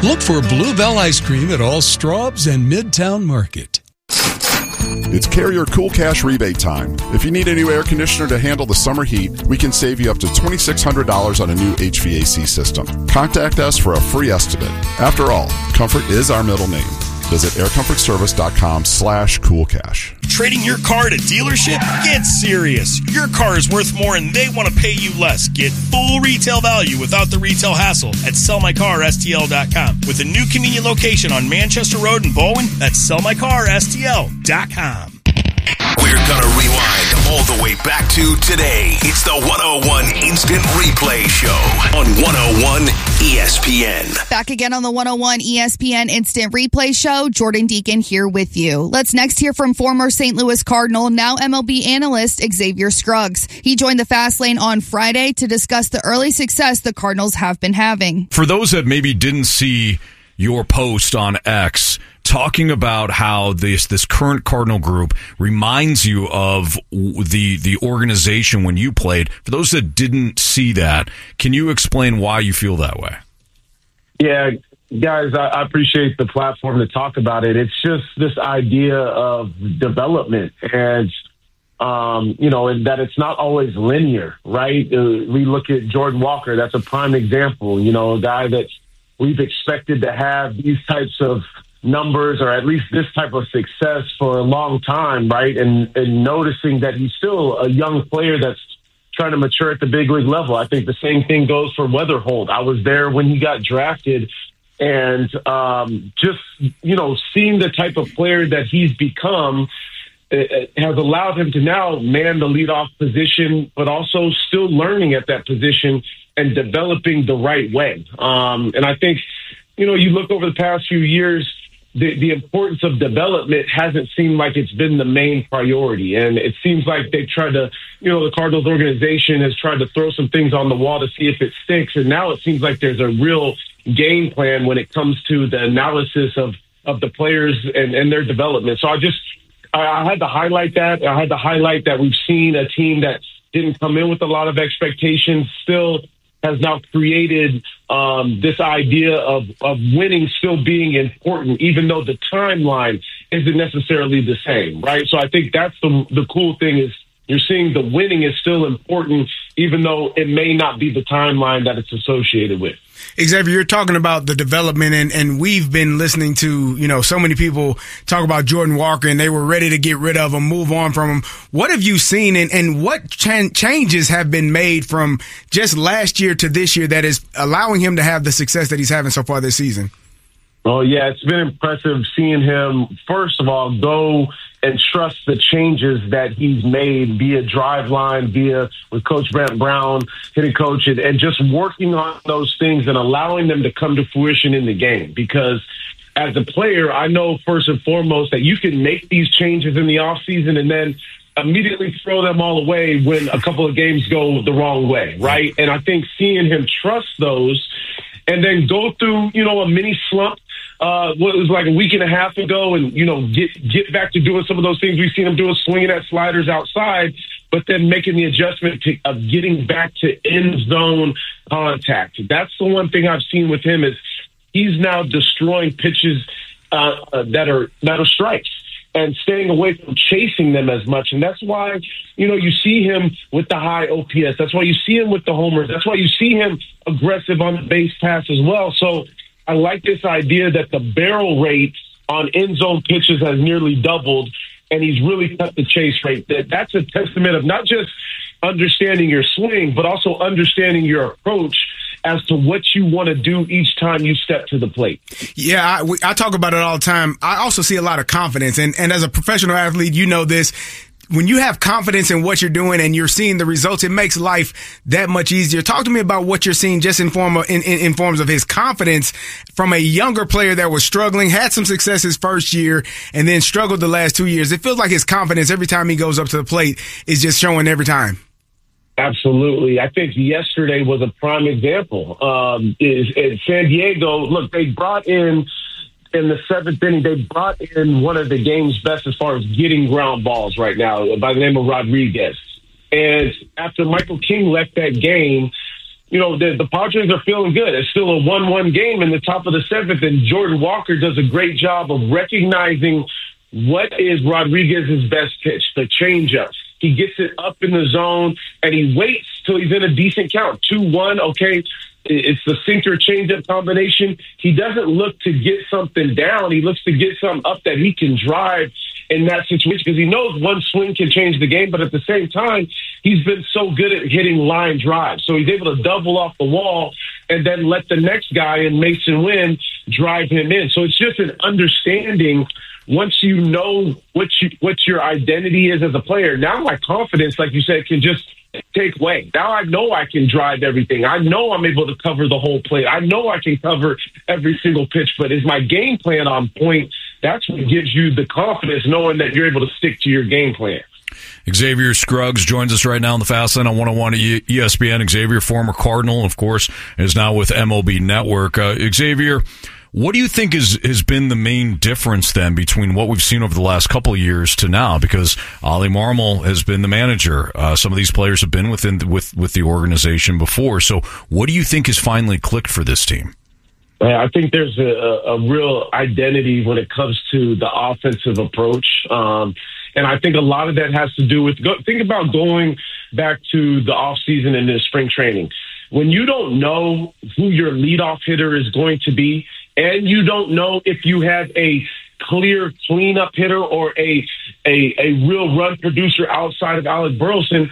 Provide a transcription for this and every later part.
Look for Bluebell ice cream at all Straubs and Midtown Market. It's Carrier Cool Cash rebate time. If you need a new air conditioner to handle the summer heat, we can save you up to $2,600 on a new HVAC system. Contact us for a free estimate. After all, comfort is our middle name. Visit aircomfortservice.com/coolcash. Trading your car at a dealership? Get serious. Your car is worth more and they want to pay you less. Get full retail value without the retail hassle at sellmycarstl.com. With a new convenient location on Manchester Road in Bowen, that's sellmycarstl.com. We're going to rewind all the way back to today. It's the 101 Instant Replay Show on 101 ESPN. Back again on the 101 ESPN Instant Replay Show. Jordan Deacon here with you. Let's next hear from former St. Louis Cardinal, now MLB analyst Xavier Scruggs. He joined the Fast Lane on Friday to discuss the early success the Cardinals have been having. For those that maybe didn't see your post on X, talking about how this current Cardinal group reminds you of the organization when you played. For those that didn't see that, can you explain why you feel that way? Yeah, guys, I appreciate the platform to talk about it. It's just this idea of development and, and that it's not always linear, right? We look at Jordan Walker. That's a prime example, a guy that we've expected to have these types of numbers or at least this type of success for a long time, right? And noticing that he's still a young player that's trying to mature at the big league level. I think the same thing goes for Weatherholt. I was there when he got drafted and just, seeing the type of player that he's become has allowed him to now man the leadoff position, but also still learning at that position and developing the right way. And I think, you look over the past few years, the importance of development hasn't seemed like it's been the main priority. And it seems like they've tried to, the Cardinals organization has tried to throw some things on the wall to see if it sticks. And now it seems like there's a real game plan when it comes to the analysis of the players and their development. So I had to highlight that. I had to highlight that we've seen a team that didn't come in with a lot of expectations still has now created this idea of winning still being important, even though the timeline isn't necessarily the same, right? So I think that's the cool thing is you're seeing the winning is still important, even though it may not be the timeline that it's associated with. Xavier, you're talking about the development, and we've been listening to, so many people talk about Jordan Walker, and they were ready to get rid of him, move on from him. What have you seen, and what changes have been made from just last year to this year that is allowing him to have the success that he's having so far this season? Oh, yeah, it's been impressive seeing him, first of all, go and trust the changes that he's made via Driveline, via with Coach Brent Brown, hitting coach, and just working on those things and allowing them to come to fruition in the game. Because as a player, I know first and foremost that you can make these changes in the offseason and then immediately throw them all away when a couple of games go the wrong way, right? And I think seeing him trust those and then go through, a mini slump, what was like a week and a half ago and, get back to doing some of those things we've seen him doing, swinging at sliders outside, but then making the adjustment of getting back to end zone contact. That's the one thing I've seen with him is he's now destroying pitches that are strikes and staying away from chasing them as much. And that's why, you see him with the high OPS. That's why you see him with the homers. That's why you see him aggressive on the base pass as well. So I like this idea that the barrel rate on end zone pitches has nearly doubled, and he's really cut the chase rate. That's a testament of not just understanding your swing, but also understanding your approach as to what you want to do each time you step to the plate. Yeah, I talk about it all the time. I also see a lot of confidence. And as a professional athlete, you know this. When you have confidence in what you're doing and you're seeing the results, it makes life that much easier. Talk to me about what you're seeing just in forms of his confidence from a younger player that was struggling, had some success his first year, and then struggled the last 2 years. It feels like his confidence every time he goes up to the plate is just showing every time. Absolutely. I think yesterday was a prime example. In San Diego, look, they brought in the seventh inning, they brought in one of the game's best as far as getting ground balls right now by the name of Rodriguez. And after Michael King left that game, the Padres are feeling good. It's still a 1-1 game in the top of the seventh, and Jordan Walker does a great job of recognizing what is Rodriguez's best pitch, the changeup. He gets it up in the zone, and he waits till he's in a decent count. 2-1, okay, it's the sinker changeup combination. He doesn't look to get something down. He looks to get something up that he can drive in that situation because he knows one swing can change the game, but at the same time, he's been so good at hitting line drives. So he's able to double off the wall and then let the next guy in Mason Wynn drive him in. So it's just an understanding once you know what your identity is as a player. Now my confidence, like you said, can just take way. Now I know I can drive everything. I know I'm able to cover the whole plate. I know I can cover every single pitch, but is my game plan on point? That's what gives you the confidence, knowing that you're able to stick to your game plan. Xavier Scruggs joins us right now on the Fast Lane on 101 ESPN. Xavier, former Cardinal, of course, is now with MLB Network. Xavier, what do you think has been the main difference then between what we've seen over the last couple of years to now? Because Oli Marmol has been the manager. Some of these players have been with the organization before. So what do you think has finally clicked for this team? I think there's a real identity when it comes to the offensive approach. And I think a lot of that has to do with, think about going back to the offseason and the spring training. When you don't know who your leadoff hitter is going to be, and you don't know if you have a clear cleanup hitter or a real run producer outside of Alec Burleson,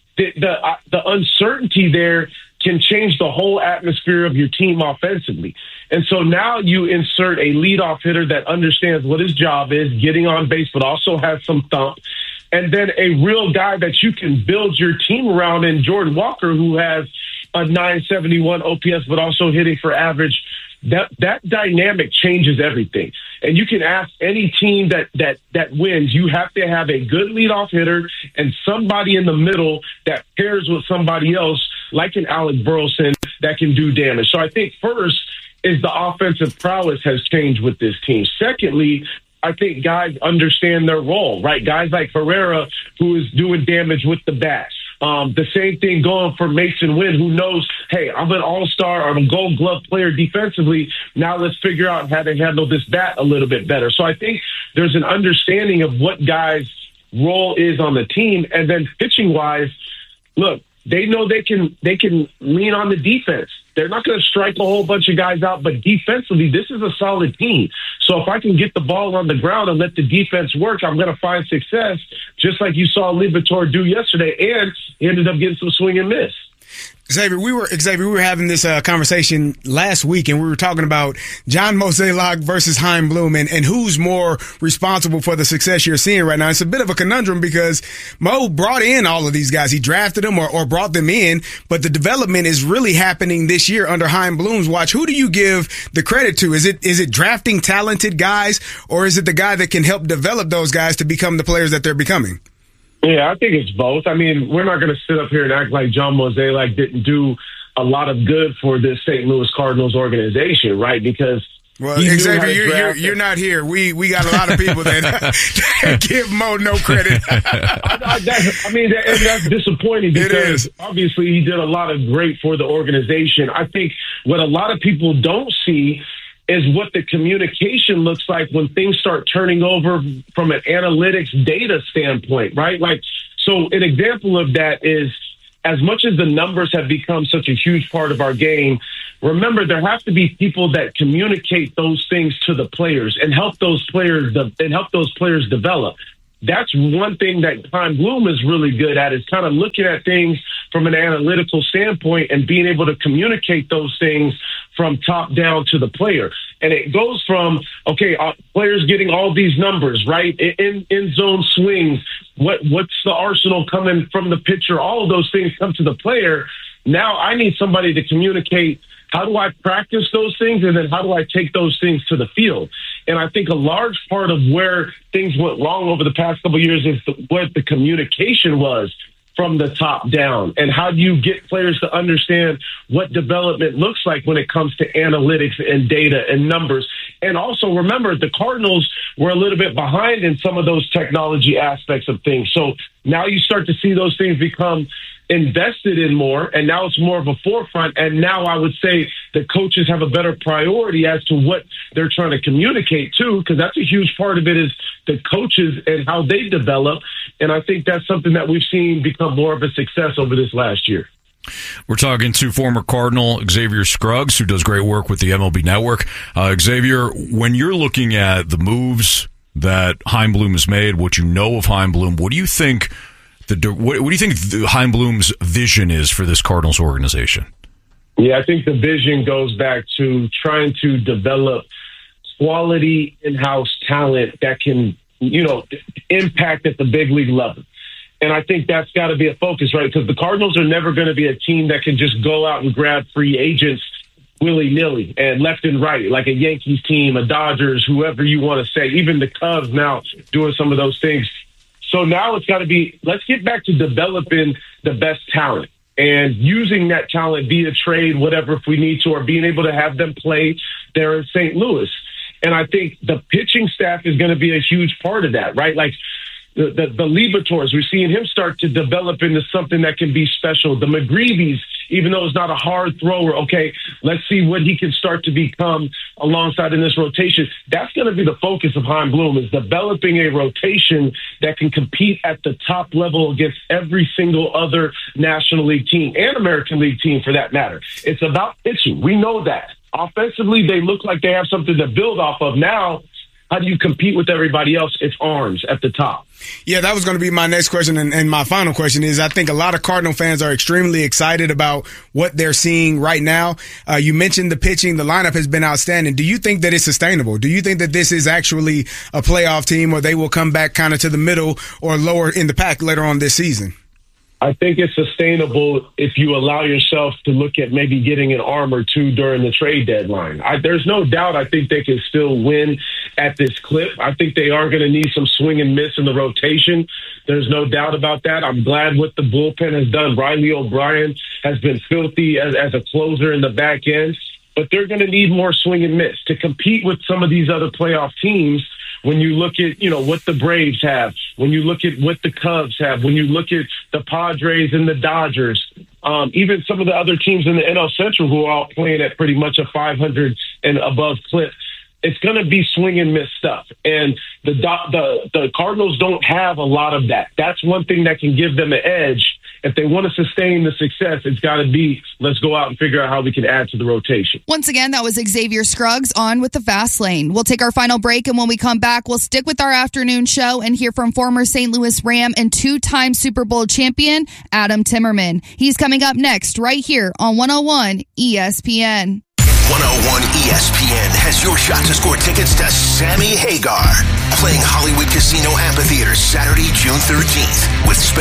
the uncertainty there can change the whole atmosphere of your team offensively. And so now you insert a leadoff hitter that understands what his job is, getting on base, but also has some thump. And then a real guy that you can build your team around in Jordan Walker, who has a 971 OPS, but also hitting for average. That dynamic changes everything. And you can ask any team that wins, you have to have a good leadoff hitter and somebody in the middle that pairs with somebody else, like an Alec Burleson, that can do damage. So I think first is the offensive prowess has changed with this team. Secondly, I think guys understand their role, right? Guys like Herrera, who is doing damage with the bat. The same thing going for Mason Wynn, who knows, hey, I'm an all-star, I'm a gold glove player defensively. Now let's figure out how to handle this bat a little bit better. So I think there's an understanding of what guys' role is on the team. And then pitching-wise, look, they know they can lean on the defense. They're not going to strike a whole bunch of guys out, but defensively, this is a solid team. So if I can get the ball on the ground and let the defense work, I'm going to find success, just like you saw Liberatore do yesterday, and he ended up getting some swing and miss. Xavier, we were having this conversation last week, and we were talking about John Mozeliak versus Chaim Bloom and who's more responsible for the success you're seeing right now. It's a bit of a conundrum because Mo brought in all of these guys. He drafted them or brought them in, but the development is really happening this year under Chaim Bloom's watch. Who do you give the credit to? Is it drafting talented guys, or is it the guy that can help develop those guys to become the players that they're becoming? Yeah, I think it's both. I mean, we're not going to sit up here and act like John Mozeliak didn't do a lot of good for this St. Louis Cardinals organization, right? Because Xavier, you're not here. We got a lot of people that give Mo no credit. That's disappointing because obviously he did a lot of great for the organization. I think what a lot of people don't see is what the communication looks like when things start turning over from an analytics data standpoint, right? Like, so an example of that is, as much as the numbers have become such a huge part of our game, remember there have to be people that communicate those things to the players and help those players develop. That's one thing that Chaim Bloom is really good at, is kind of looking at things from an analytical standpoint and being able to communicate those things from top down to the player. And it goes from, players getting all these numbers, right? In zone swings, what's the arsenal coming from the pitcher? All of those things come to the player. Now I need somebody to communicate, how do I practice those things? And then how do I take those things to the field? And I think a large part of where things went wrong over the past couple of years is what the communication was from the top down. And how do you get players to understand what development looks like when it comes to analytics and data and numbers? And also remember, the Cardinals were a little bit behind in some of those technology aspects of things. So now you start to see those things become invested in more, and now it's more of a forefront. And now I would say the coaches have a better priority as to what they're trying to communicate too, because that's a huge part of it is the coaches and how they develop. And I think that's something that we've seen become more of a success over this last year. We're talking to former Cardinal Xavier Scruggs, who does great work with the MLB Network. Xavier, when you're looking at the moves that Chaim Bloom has made, what you know of Chaim Bloom, what do you think what do you think Chaim Bloom's vision is for this Cardinals organization? Yeah, I think the vision goes back to trying to develop quality in-house talent that can, impact at the big league level. And I think that's got to be a focus, right? Because the Cardinals are never going to be a team that can just go out and grab free agents willy-nilly and left and right, like a Yankees team, a Dodgers, whoever you want to say, even the Cubs now doing some of those things. So now it's got to be, let's get back to developing the best talent and using that talent via trade, whatever, if we need to, or being able to have them play there in St. Louis. And I think the pitching staff is going to be a huge part of that, right? Like the Liberators, we're seeing him start to develop into something that can be special. The McGreevy's, even though it's not a hard thrower, okay, let's see what he can start to become alongside in this rotation. That's going to be the focus of Chaim Bloom, is developing a rotation that can compete at the top level against every single other National League team and American League team for that matter. It's about pitching. We know that. Offensively, they look like they have something to build off of. Now, how do you compete with everybody else? It's arms at the top. Yeah, that was going to be my next question. And my final question is, I think a lot of Cardinal fans are extremely excited about what they're seeing right now. You mentioned the pitching. The lineup has been outstanding. Do you think that it's sustainable? Do you think that this is actually a playoff team, or they will come back kind of to the middle or lower in the pack later on this season? I think it's sustainable if you allow yourself to look at maybe getting an arm or two during the trade deadline. There's no doubt I think they can still win at this clip. I think they are going to need some swing and miss in the rotation. There's no doubt about that. I'm glad what the bullpen has done. Riley O'Brien has been filthy as a closer in the back end, but they're going to need more swing and miss to compete with some of these other playoff teams. When you look at, what the Braves have, when you look at what the Cubs have, when you look at the Padres and the Dodgers, even some of the other teams in the NL Central who are all playing at pretty much a 500 and above clip, it's going to be swing and miss stuff. And the Cardinals don't have a lot of that. That's one thing that can give them an edge. If they want to sustain the success, it's got to be, let's go out and figure out how we can add to the rotation. Once again, that was Xavier Scruggs on with the Fast Lane. We'll take our final break, and when we come back, we'll stick with our afternoon show and hear from former St. Louis Ram and two-time Super Bowl champion, Adam Timmerman. He's coming up next right here on 101 ESPN. 101 ESPN has your shot to score tickets to Sammy Hagar playing Hollywood Casino Amphitheater Saturday, June 13th with